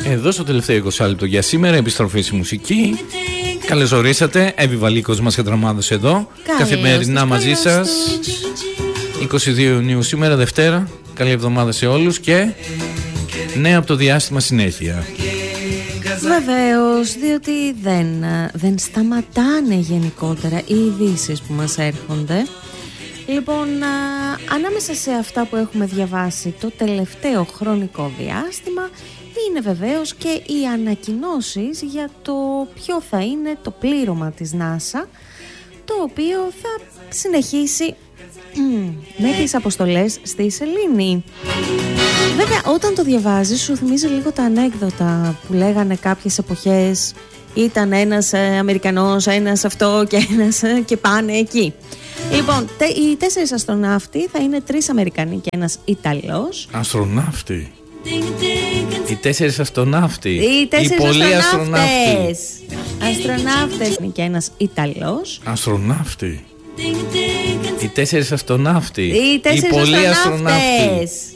Εδώ στο τελευταίο 20 λεπτό για σήμερα, επιστροφή στη μουσική. Καλώς ορίσατε, Εύη Βαλίκος μας Κατραμάδος εδώ. Καθημερινά μαζί σας. 22 Ιουνίου σήμερα, Δευτέρα. Καλή εβδομάδα σε όλους και νέα από το διάστημα συνέχεια. Βεβαίως, διότι δεν σταματάνε γενικότερα οι ειδήσεις που μας έρχονται. Λοιπόν, ανάμεσα σε αυτά που έχουμε διαβάσει το τελευταίο χρονικό διάστημα είναι βεβαίως και οι ανακοινώσεις για το ποιο θα είναι το πλήρωμα της NASA, το οποίο θα συνεχίσει με τις αποστολές στη Σελήνη. Βέβαια, όταν το διαβάζεις σου θυμίζει λίγο τα ανέκδοτα που λέγανε κάποιες εποχές, ήταν ένας Αμερικανός, ένας αυτό και ένας και πάνε εκεί. Λοιπόν, οι 4 αστροναύτοι θα είναι 3 Αμερικανοί και ένας Ιταλός. Αστροναύτοι. Οι 4 αστροναύτοι. Οι 4 πολλοί αστροναύτες. Αστροναύτες και ένας Ιταλός. Αστροναύτοι. Οι 4 αστροναύτοι. Οι 4 πολλοί αστροναύτες.